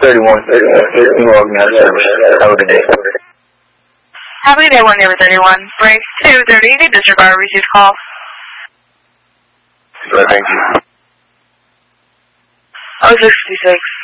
You're walking out of service. Have a good day. Have a good day, 1 Neighbor 31. Break 230, disregard received call. Thank you. 066.